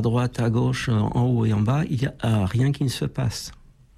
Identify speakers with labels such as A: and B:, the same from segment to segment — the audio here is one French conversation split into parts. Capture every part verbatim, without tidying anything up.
A: À droite, à gauche, en haut et en bas, il n'y a rien qui ne se passe.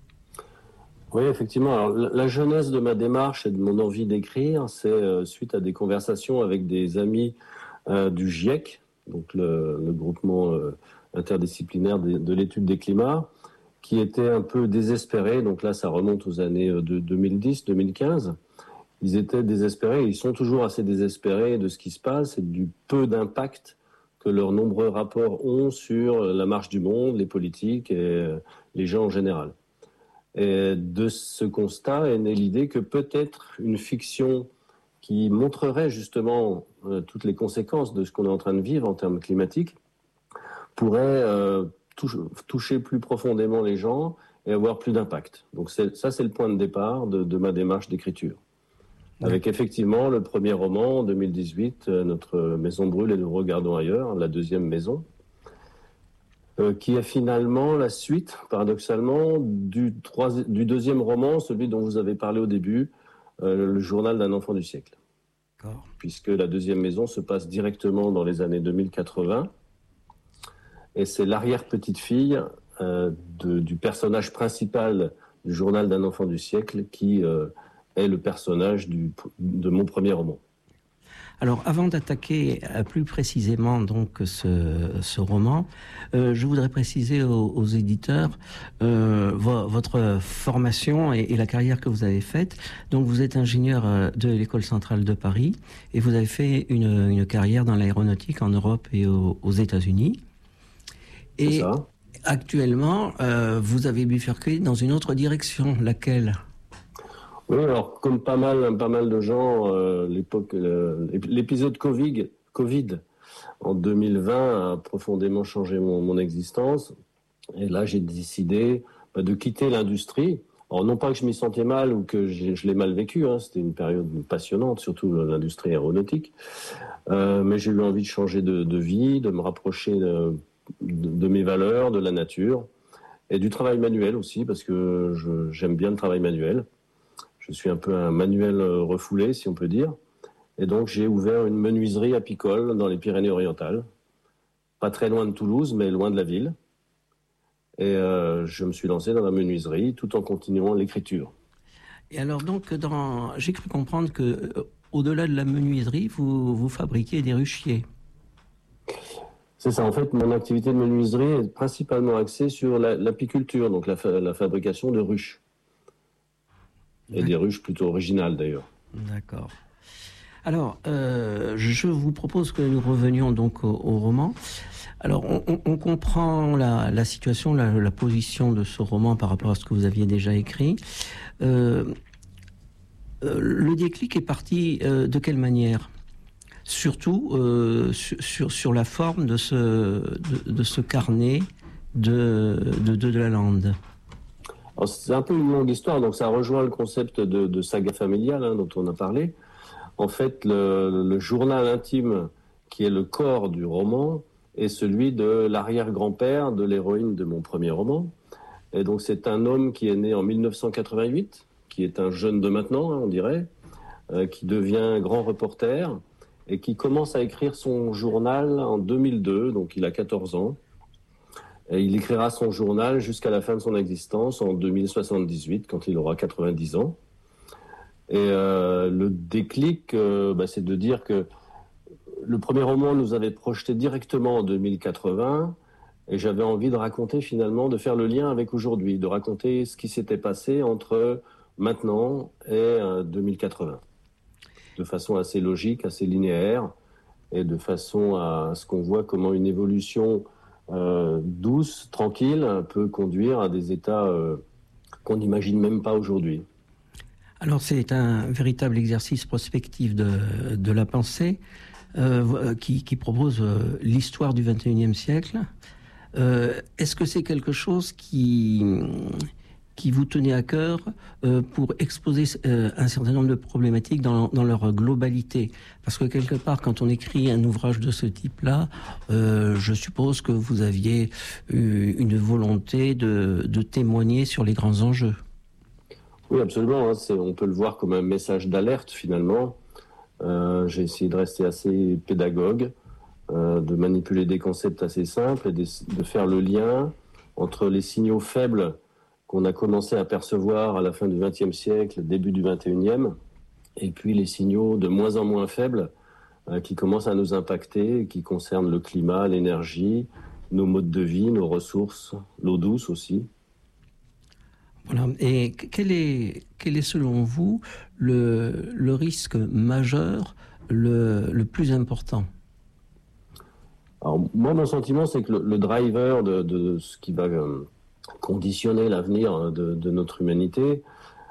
B: Oui, effectivement. Alors, la jeunesse de ma démarche et de mon envie d'écrire, c'est euh, suite à des conversations avec des amis euh, du GIEC, donc le, le groupement euh, interdisciplinaire de, de l'étude des climats, qui étaient un peu désespérés. Donc là, ça remonte aux années de deux mille dix, deux mille quinze. Ils étaient désespérés, ils sont toujours assez désespérés de ce qui se passe et du peu d'impact que leurs nombreux rapports ont sur la marche du monde, les politiques et les gens en général. Et de ce constat est née l'idée que peut-être une fiction qui montrerait justement euh, toutes les conséquences de ce qu'on est en train de vivre en termes climatiques pourrait euh, touche, toucher plus profondément les gens et avoir plus d'impact. Donc c'est, ça, c'est le point de départ de, de ma démarche d'écriture. Avec effectivement le premier roman en deux mille dix-huit, euh, Notre maison brûle et nous regardons ailleurs, la deuxième maison, euh, qui est finalement la suite, paradoxalement, du, troisi- du deuxième roman, celui dont vous avez parlé au début, euh, Le journal d'un enfant du siècle. D'accord. Puisque la deuxième maison se passe directement dans les années deux mille quatre-vingts, et c'est l'arrière-petite-fille euh, de, du personnage principal du journal d'un enfant du siècle qui... Euh, est le personnage du, de mon premier roman.
A: Alors, avant d'attaquer plus précisément donc ce, ce roman, euh, je voudrais préciser aux, aux éditeurs euh, vo- votre formation et, et la carrière que vous avez faite. Donc, vous êtes ingénieur de l'École centrale de Paris et vous avez fait une, une carrière dans l'aéronautique en Europe et au, aux États-Unis. Et
B: C'est ça.
A: Actuellement, euh, vous avez bifurqué dans une autre direction. Laquelle ?
B: Oui, alors comme pas mal, pas mal de gens, euh, l'époque, euh, l'épisode Covid, Covid en deux mille vingt a profondément changé mon, mon existence. Et là, j'ai décidé bah, de quitter l'industrie. Alors non pas que je m'y sentais mal ou que je l'ai mal vécu, hein, c'était une période passionnante, surtout l'industrie aéronautique. Euh, mais j'ai eu envie de changer de, de vie, de me rapprocher de, de, de mes valeurs, de la nature et du travail manuel aussi, parce que je, j'aime bien le travail manuel. Je suis un peu un manuel refoulé, si on peut dire. Et donc, j'ai ouvert une menuiserie apicole dans les Pyrénées-Orientales. Pas très loin de Toulouse, mais loin de la ville. Et euh, je me suis lancé dans la menuiserie tout en continuant l'écriture.
A: Et alors, donc, dans... j'ai cru comprendre que, euh, au-delà de la menuiserie, vous, vous fabriquez des ruchiers.
B: C'est ça. En fait, mon activité de menuiserie est principalement axée sur la, l'apiculture, donc la, fa- la fabrication de ruches. Et
A: D'accord.
B: des ruches plutôt originales, d'ailleurs.
A: D'accord. Alors, euh, je vous propose que nous revenions donc au, au roman. Alors, on, on, on comprend la, la situation, la, la position de ce roman par rapport à ce que vous aviez déjà écrit. Euh, euh, le déclic est parti euh, de quelle manière ? Surtout euh, sur, sur, sur la forme de ce, de, de ce carnet de, de, de, de la Lande.
B: Alors, c'est un peu une longue histoire, donc ça rejoint le concept de, de saga familiale hein, dont on a parlé. En fait, le, le journal intime, qui est le corps du roman, est celui de l'arrière-grand-père de l'héroïne de mon premier roman. Et donc, c'est un homme qui est né en dix-neuf cent quatre-vingt-huit, qui est un jeune de maintenant, hein, on dirait, euh, qui devient grand reporter et qui commence à écrire son journal en deux mille deux, donc il a quatorze ans. Et il écrira son journal jusqu'à la fin de son existence, en deux mille soixante-dix-huit, quand il aura quatre-vingt-dix ans. Et euh, le déclic, euh, bah, c'est de dire que le premier roman nous avait projeté directement en deux mille quatre-vingts, et j'avais envie de raconter finalement, de faire le lien avec aujourd'hui, de raconter ce qui s'était passé entre maintenant et euh, deux mille quatre-vingts, de façon assez logique, assez linéaire, et de façon à ce qu'on voit comment une évolution euh, douce, tranquille, peut conduire à des états euh, qu'on n'imagine même pas aujourd'hui.
A: Alors c'est un véritable exercice prospectif de, de la pensée euh, qui, qui propose euh, l'histoire du vingt et unième siècle. Euh, est-ce que c'est quelque chose qui, qui vous tenait à cœur euh, pour exposer euh, un certain nombre de problématiques dans, dans leur globalité ? Parce que quelque part, quand on écrit un ouvrage de ce type-là, euh, je suppose que vous aviez eu une volonté de, de témoigner sur les grands enjeux.
B: Oui, absolument. Hein. C'est, on peut le voir comme un message d'alerte, finalement. Euh, j'ai essayé de rester assez pédagogue, euh, de manipuler des concepts assez simples et de, de faire le lien entre les signaux faibles qu'on a commencé à percevoir à la fin du vingtième siècle, début du vingt et unième, et puis les signaux de moins en moins faibles euh, qui commencent à nous impacter, qui concernent le climat, l'énergie, nos modes de vie, nos ressources, l'eau douce aussi.
A: Voilà. Et quel est, quel est selon vous le, le risque majeur, le, le plus important?
B: Alors, moi, mon sentiment, c'est que le, le driver de, de ce qui va euh, conditionner l'avenir de, de notre humanité,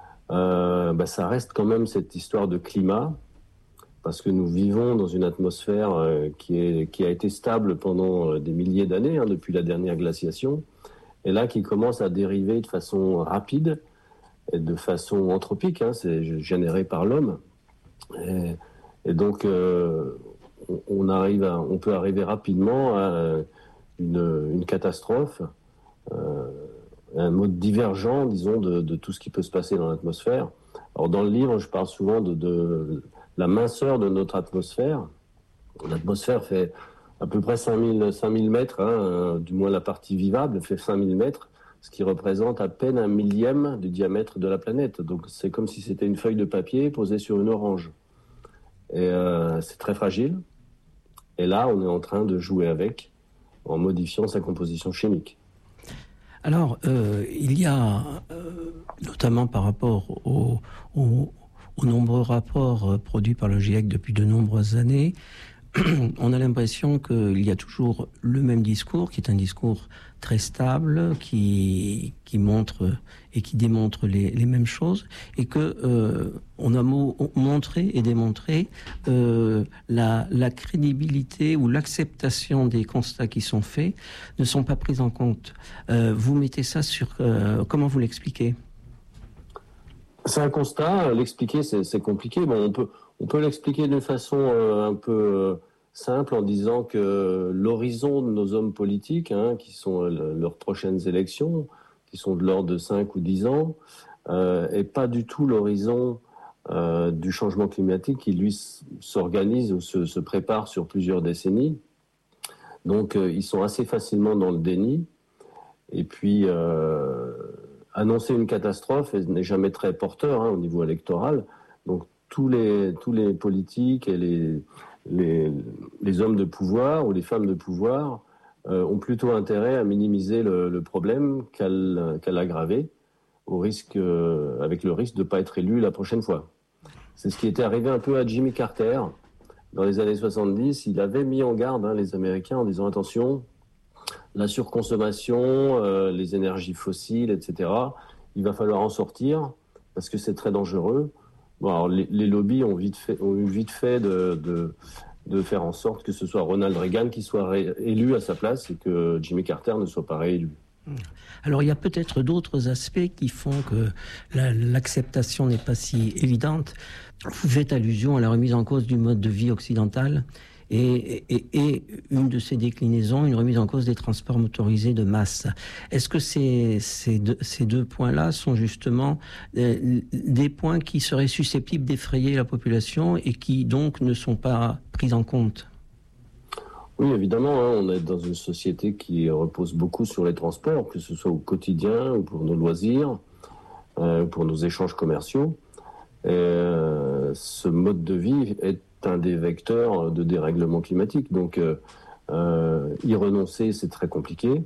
B: euh, bah, ça reste quand même cette histoire de climat, parce que nous vivons dans une atmosphère euh, qui, est, qui a été stable pendant euh, des milliers d'années, hein, depuis la dernière glaciation, et là qui commence à dériver de façon rapide et de façon anthropique, hein, c'est généré par l'homme. Et, et donc, euh, on, on, arrive à, on peut arriver rapidement à une, une catastrophe, euh, un mode divergent, disons, de, de tout ce qui peut se passer dans l'atmosphère. Alors, dans le livre, je parle souvent de, de la minceur de notre atmosphère. L'atmosphère fait à peu près cinq mille mètres, hein, euh, du moins la partie vivable fait cinq mille mètres, ce qui représente à peine un millième du diamètre de la planète. Donc c'est comme si c'était une feuille de papier posée sur une orange. Et euh, c'est très fragile. Et là, on est en train de jouer avec, en modifiant sa composition chimique.
A: Alors, euh, il y a, euh, notamment par rapport aux au, au nombreux rapports produits par le GIEC depuis de nombreuses années, on a l'impression qu'il y a toujours le même discours, qui est un discours très stable, qui, qui montre et qui démontre les, les mêmes choses, et que euh, on a mo- montré et démontré euh, la, la crédibilité ou l'acceptation des constats qui sont faits ne sont pas pris en compte. Euh, vous mettez ça sur... Euh, comment vous l'expliquez ?
B: C'est un constat. L'expliquer, c'est, c'est compliqué. Bon, on peut... On peut l'expliquer d'une façon euh, un peu euh, simple en disant que l'horizon de nos hommes politiques, hein, qui sont euh, leurs prochaines élections, qui sont de l'ordre de cinq ou dix ans, euh, est pas du tout l'horizon euh, du changement climatique qui, lui, s'organise ou se, se prépare sur plusieurs décennies. Donc, euh, ils sont assez facilement dans le déni. Et puis, euh, annoncer une catastrophe n'est jamais très porteur, hein, au niveau électoral. Donc, Tous les, tous les politiques et les, les, les hommes de pouvoir ou les femmes de pouvoir euh, ont plutôt intérêt à minimiser le, le problème qu'à, qu'à l'aggraver, au risque, euh, avec le risque de ne pas être élu la prochaine fois. C'est ce qui était arrivé un peu à Jimmy Carter dans les années soixante-dix. Il avait mis en garde, hein, les Américains en disant attention, la surconsommation, euh, les énergies fossiles, et cetera, il va falloir en sortir parce que c'est très dangereux. Bon, alors les, les lobbies ont vite fait, ont eu vite fait de, de, de faire en sorte que ce soit Ronald Reagan qui soit ré, élu à sa place et que Jimmy Carter ne soit pas réélu.
A: Alors il y a peut-être d'autres aspects qui font que la, l'acceptation n'est pas si évidente. Vous faites allusion à la remise en cause du mode de vie occidental et, et, et une de ces déclinaisons, une remise en cause des transports motorisés de masse. Est-ce que ces, ces, deux, ces deux points-là sont justement euh, des points qui seraient susceptibles d'effrayer la population et qui donc ne sont pas pris en compte ?
B: Oui, évidemment, hein, on est dans une société qui repose beaucoup sur les transports, que ce soit au quotidien ou pour nos loisirs, euh, pour nos échanges commerciaux. Et, euh, ce mode de vie est un des vecteurs de dérèglement climatique. Donc, euh, euh, y renoncer, c'est très compliqué.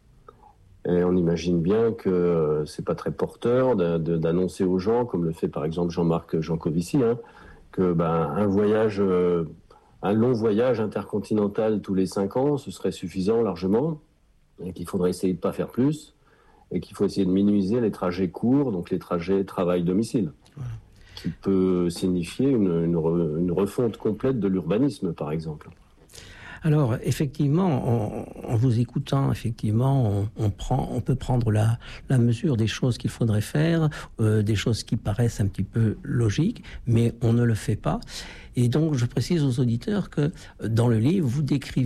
B: Et on imagine bien que c'est pas très porteur de, de, d'annoncer aux gens, comme le fait par exemple Jean-Marc Jancovici, hein, que ben, un voyage, euh, un long voyage intercontinental tous les cinq ans, ce serait suffisant largement, et qu'il faudrait essayer de pas faire plus, et qu'il faut essayer de minimiser les trajets courts, donc les trajets travail-domicile. Ouais. Qui peut signifier une, une, re, une refonte complète de l'urbanisme, par exemple.
A: Alors, effectivement, en, en vous écoutant, effectivement, on, on, prend, on peut prendre la, la mesure des choses qu'il faudrait faire, euh, des choses qui paraissent un petit peu logiques, mais on ne le fait pas. Et donc, je précise aux auditeurs que dans le livre, vous décrivez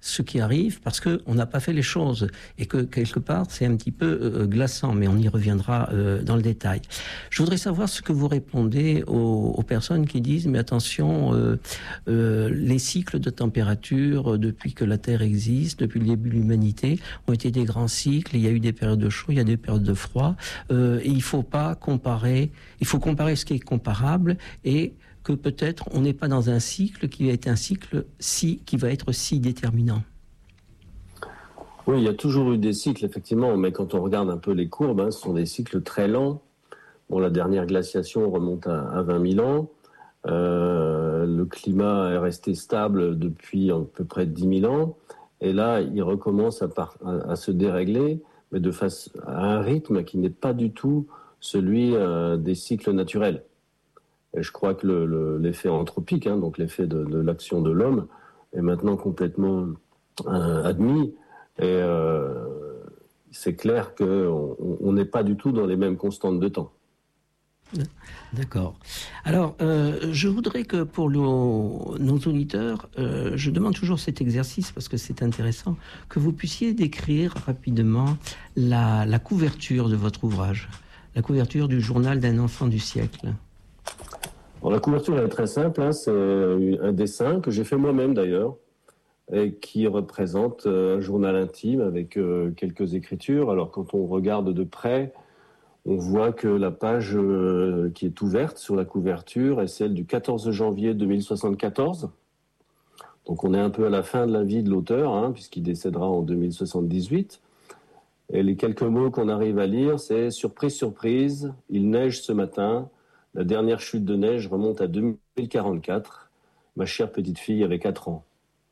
A: ce qui arrive parce qu'on n'a pas fait les choses et que quelque part c'est un petit peu euh, glaçant, mais on y reviendra euh, dans le détail. Je voudrais savoir ce que vous répondez aux, aux personnes qui disent mais attention, euh, euh, les cycles de température euh, depuis que la Terre existe, depuis le début de l'humanité, ont été des grands cycles. Il y a eu des périodes de chaud, il y a des périodes de froid. Euh, et il faut pas comparer, il faut comparer ce qui est comparable et que peut-être on n'est pas dans un cycle qui va être un cycle si, qui va être si déterminant.
B: Oui, il y a toujours eu des cycles, effectivement, mais quand on regarde un peu les courbes, hein, ce sont des cycles très lents. Bon, la dernière glaciation remonte à, à vingt mille ans. Euh, le climat est resté stable depuis à peu près dix mille ans. Et là, il recommence à, par, à, à se dérégler, mais de face à un rythme qui n'est pas du tout celui euh, des cycles naturels. Et je crois que le, le, l'effet anthropique, hein, donc l'effet de, de l'action de l'homme, est maintenant complètement euh, admis. Et euh, c'est clair qu'on n'est pas du tout dans les mêmes constantes de temps.
A: D'accord. Alors, euh, je voudrais que pour nos, nos auditeurs, euh, je demande toujours cet exercice parce que c'est intéressant, que vous puissiez décrire rapidement la, la couverture de votre ouvrage, la couverture du journal d'un enfant du siècle.
B: Alors, la couverture elle est très simple, hein, c'est un dessin que j'ai fait moi-même d'ailleurs, et qui représente un journal intime avec euh, quelques écritures. Alors quand on regarde de près, on voit que la page euh, qui est ouverte sur la couverture est celle du quatorze janvier deux mille soixante-quatorze. Donc on est un peu à la fin de la vie de l'auteur, hein, puisqu'il décédera en deux mille soixante-dix-huit. Et les quelques mots qu'on arrive à lire, c'est « Surprise, surprise, il neige ce matin. La dernière chute de neige remonte à deux mille quarante-quatre. Ma chère petite fille avait quatre ans. »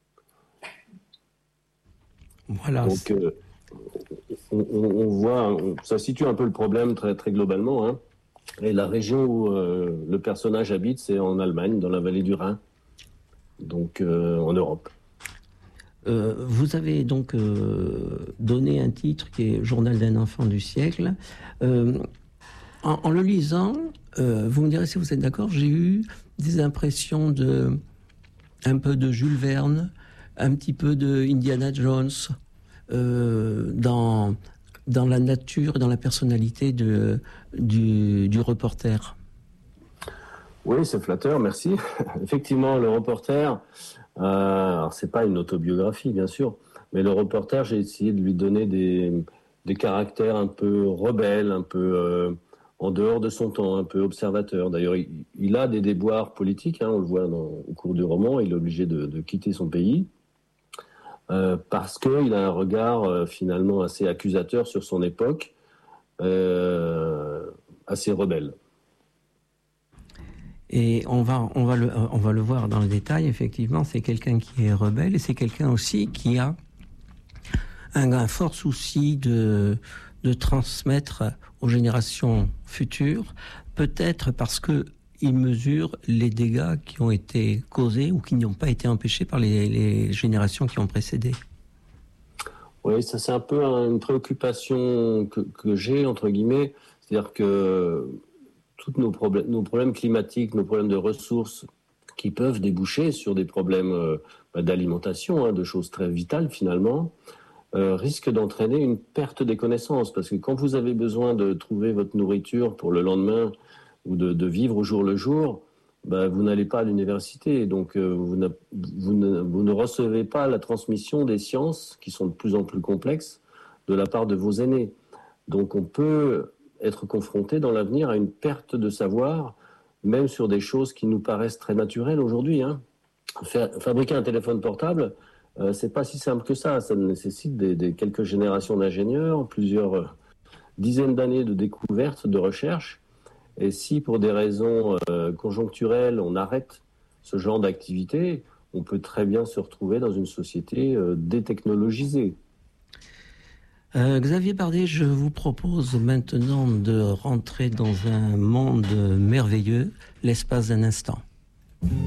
A: Voilà.
B: Donc, euh, on, on voit, on, ça situe un peu le problème très, très globalement. Hein. Et la région où euh, le personnage habite, c'est en Allemagne, dans la vallée du Rhin, donc euh, en Europe.
A: Euh, vous avez donc euh, donné un titre qui est Journal d'un enfant du siècle. Euh, en, en le lisant, euh, vous me direz si vous êtes d'accord, j'ai eu des impressions de un peu de Jules Verne, un petit peu de Indiana Jones euh, dans, dans la nature et dans la personnalité de, du, du reporter.
B: Oui, c'est flatteur, merci. Effectivement, le reporter, euh, alors c'est pas une autobiographie, bien sûr, mais le reporter, j'ai essayé de lui donner des, des caractères un peu rebelles, un peu euh, en dehors de son temps, un peu observateur. D'ailleurs, il, il a des déboires politiques, hein, on le voit dans, au cours du roman, il est obligé de, de quitter son pays. Euh, parce qu'il a un regard euh, finalement assez accusateur sur son époque, euh, assez rebelle.
A: Et on va, on, va le, on va le voir dans le détail, effectivement, c'est quelqu'un qui est rebelle et c'est quelqu'un aussi qui a un, un fort souci de, de transmettre aux générations futures, peut-être parce que il mesure les dégâts qui ont été causés ou qui n'ont pas été empêchés par les, les générations qui ont précédé.
B: Oui, ça c'est un peu une préoccupation que, que j'ai, entre guillemets. C'est-à-dire que tous nos problèmes, nos problèmes climatiques, nos problèmes de ressources qui peuvent déboucher sur des problèmes euh, d'alimentation, hein, de choses très vitales finalement, euh, risquent d'entraîner une perte des connaissances. Parce que quand vous avez besoin de trouver votre nourriture pour le lendemain, ou de, de vivre au jour le jour, ben, vous n'allez pas à l'université. Donc, euh, vous, vous, ne, vous ne recevez pas la transmission des sciences, qui sont de plus en plus complexes, de la part de vos aînés. Donc, on peut être confronté dans l'avenir à une perte de savoir, même sur des choses qui nous paraissent très naturelles aujourd'hui. Hein. Faire, fabriquer un téléphone portable, euh, c'est pas si simple que ça. Ça nécessite des, des quelques générations d'ingénieurs, plusieurs euh, dizaines d'années de découvertes, de recherche. Et si, pour des raisons euh, conjoncturelles, on arrête ce genre d'activité, on peut très bien se retrouver dans une société euh, détechnologisée.
A: Euh, Xavier Bardet, je vous propose maintenant de rentrer dans un monde merveilleux, l'espace d'un instant.